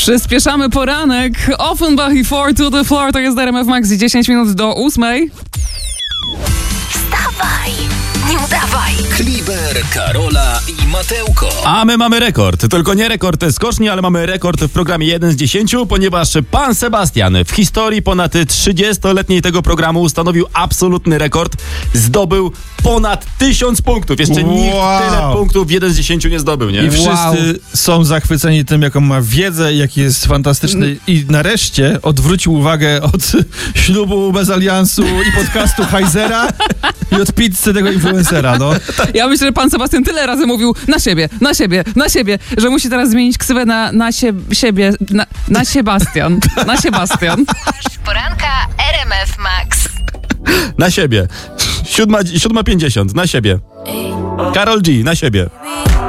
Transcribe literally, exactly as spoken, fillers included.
Przyspieszamy poranek. Offenbach i Four to the Floor to jest R M F Max. dziesięć minut do ósmej. Wstawaj, nie udawaj. Kliber, Karola i Mateuko. A my mamy rekord. Tylko nie rekord skoczni, ale mamy rekord w programie jeden z dziesięciu, ponieważ pan Sebastian w historii ponad trzydziestoletniej tego programu ustanowił absolutny rekord. Zdobył ponad tysiąc punktów. Jeszcze Wow. nikt tyle punktów w jeden z dziesięciu nie zdobył, nie? I wszyscy Wow. są zachwyceni tym, jaką ma wiedzę, jaki jest fantastyczny. I nareszcie odwrócił uwagę od ślubu bez aliansu i podcastu Heizera i od pizzy tego influencera, no. Ja myślę, że pan Sebastian tyle razy mówił na siebie, na siebie, na siebie, że musi teraz zmienić ksywę na, na sie, siebie, na, na Sebastian, na Sebastian. Poranka R M F Max. Na siebie. Siódma, siódma pięćdziesiąt, na siebie. Karol G, na siebie.